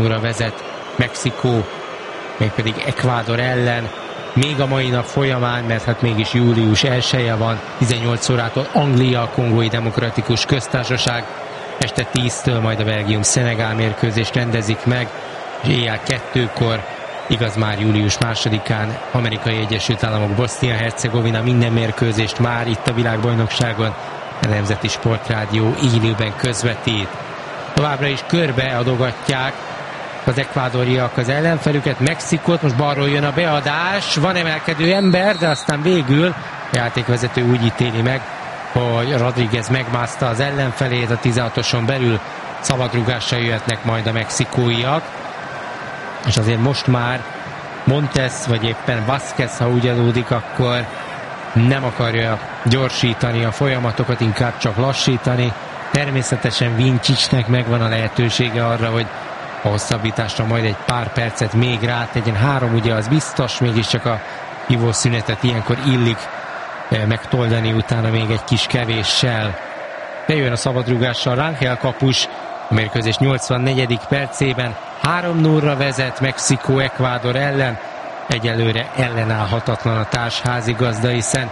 2-0 vezet Mexikó, mégpedig Ecuador ellen. Még a mai nap folyamán, mert hát mégis július 1-je van, 18 órától Anglia, Kongói Demokratikus Köztársaság, este 10-től majd a Belgium-Szenegál mérkőzést rendezik meg, és éjjel 2-kor, igaz már július 2-án, Amerikai Egyesült Államok, Bosznia-Hercegovina, minden mérkőzést már itt a világbajnokságon a Nemzeti Sportrádió élőben közvetít. Továbbra is körbe adogatják az ekvádoriak az ellenfelüket, Mexikót, most balról jön a beadás, van emelkedő ember, de aztán végül a játékvezető úgy ítéli meg, hogy Rodríguez megmászta az ellenfelét, a 16-oson belül szabadrúgással jöhetnek majd a mexikóiak, és azért most már Montes, vagy éppen Vázquez, ha úgy adódik, akkor nem akarja gyorsítani a folyamatokat, inkább csak lassítani. Természetesen Vincicnek megvan a lehetősége arra, hogy a hosszabbításra majd egy pár percet még rátegyen. 3 ugye az biztos, mégiscsak a hívószünetet ilyenkor illik megtoldani, utána még egy kis kevéssel. Bejön a szabadrúgással Rangel kapus, a mérkőzés 84. percében 3-0-ra vezet Mexikó Ecuador ellen. Egyelőre ellenállhatatlan a társházigazda, hiszen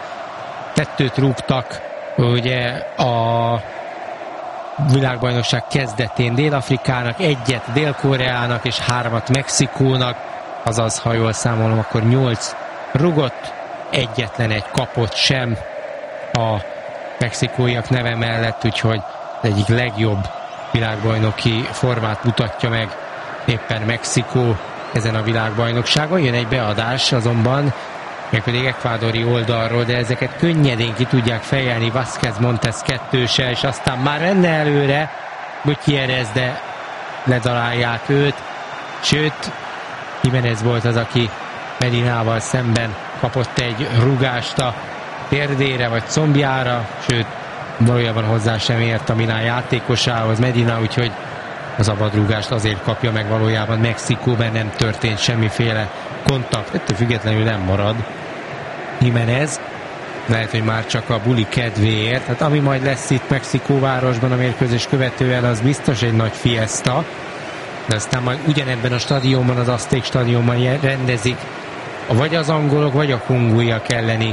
2 rúgtak ugye a világbajnokság kezdetén Dél-Afrikának, 1-et Dél-Koreának és 3-at Mexikónak, azaz, ha jól számolom, akkor 8 rugott, egyetlen egy kapott sem a mexikóiak neve mellett, úgyhogy az egyik legjobb világbajnoki formát mutatja meg éppen Mexikó ezen a világbajnokságon. Jön egy beadás azonban, mégpedig ekvádori oldalról, de ezeket könnyedén ki tudják fejelni. Vázquez, Montes kettőse, és aztán már menne előre Gutiérrez, de ledarálják őt. Sőt, Jiménez volt az, aki Medinával szemben kapott egy rúgást a térdére vagy combjára, sőt, valójában hozzá sem ért a Milán játékosához Medina, úgyhogy a szabadrúgást azért kapja meg valójában Mexikóban, nem történt semmiféle kontakt, ettől függetlenül nem marad Jiménez. Lehet, hogy már csak a buli kedvéért. Hát ami majd lesz itt Mexikóvárosban a mérkőzés követően, az biztos egy nagy fiesta, de aztán majd ugyanebben a stadionban, az Azték stadionban rendezik vagy az angolok, vagy a kongóiak elleni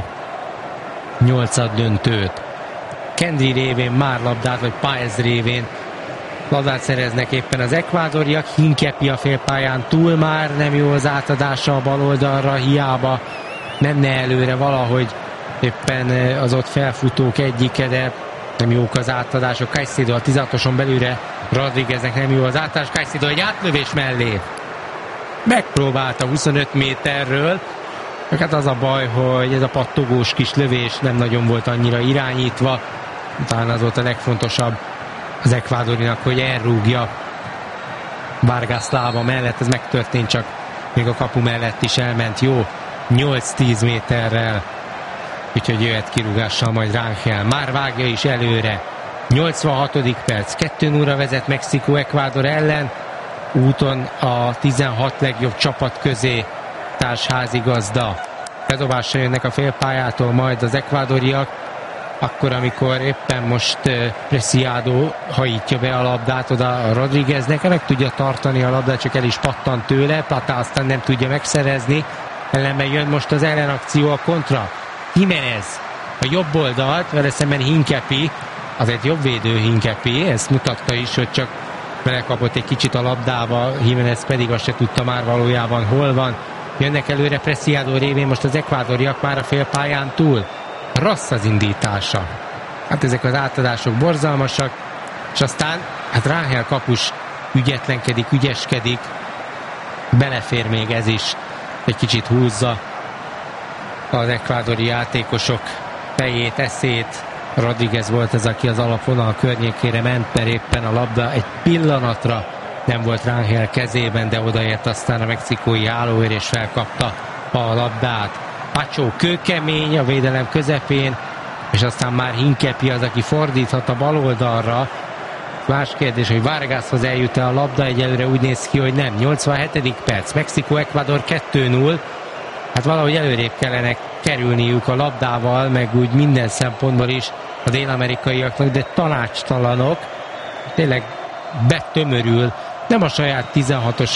8. döntőt. Kendry révén már labdát, vagy Páez révén labdát szereznek éppen az ekvádoriak. Hinkepi a félpályán túl, már nem jó az átadása a bal oldalra, hiába menne előre valahogy éppen az ott felfutók egyike, de nem jók az átadások. Caicedo a 16-oson belülre, Rodrígueznek nem jó az átadás, Caicedo egy átlövés mellé megpróbálta 25 méterről, hát az a baj, hogy ez a pattogós kis lövés nem nagyon volt annyira irányítva. Talán az volt a legfontosabb az ekvádorinak, hogy elrúgja Vargas lába mellett, ez megtörtént, csak még a kapu mellett is elment jó 8-10 méterrel, úgyhogy jöhet kirúgással majd Rangel, már vágja is előre. 86. perc, 2-0-ra vezet Mexikó Ecuador ellen, úton a 16 legjobb csapat közé társházigazda. Bedobásra jönnek a félpályától majd az ekvádoriak, akkor, amikor éppen most Preciado hajítja be a labdát oda a Rodrígueznek, meg tudja tartani a labdát, csak el is pattan tőle, Plata aztán nem tudja megszerezni, ellenben jön most az ellenakció, a kontra. Jiménez a jobb oldalt, vele szemben Hinkepi, az egy jobbvédő Hinkepi, ezt mutatta is, hogy csak belekapott egy kicsit a labdába, Jiménez pedig azt se tudta már valójában hol van. Jönnek előre Preciado révén most az ekvádoriak már a félpályán túl. Rossz az indítása. Hát ezek az átadások borzalmasak, és aztán hát Rangel kapus ügyetlenkedik, ügyeskedik, belefér még ez is, egy kicsit húzza az ekvádori játékosok fejét, eszét. Rodríguez volt az, aki az alapvonal környékére ment, mert éppen a labda egy pillanatra nem volt Rangel kezében, de odaért aztán a mexikói állóőr és felkapta a labdát. Pacho kőkemény a védelem közepén, és aztán már Hinkepi az, aki fordíthat a bal oldalra. Más kérdés, hogy Vargashoz eljut-e a labda, egyelőre úgy néz ki, hogy nem. 87. perc, Mexikó-Ecuador 2-0. Hát valahogy előrébb kellene kerülniük a labdával, meg úgy minden szempontból is a dél-amerikaiaknak, de tanácstalanok. Tényleg betömörül nem a saját 16-os